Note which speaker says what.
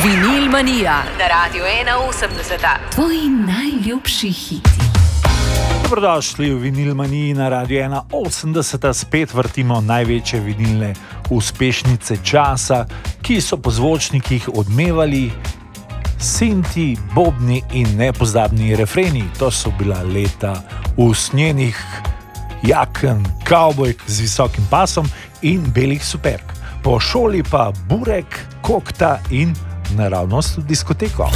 Speaker 1: Vinil Manija na Radiu 81. Tvoji najljubši hiti.
Speaker 2: Dobrodošli v Vinil Maniji na Radiu 81. Spet vrtimo največje vinilne uspešnice časa, ki so po zvočnikih odmevali sinti, bobni in nepozabni refreni. To so bila leta usnjenih jaken, kavbojk z visokim pasom in belih superg. Po šoli pa burek, kokta in naravnost v diskoteko.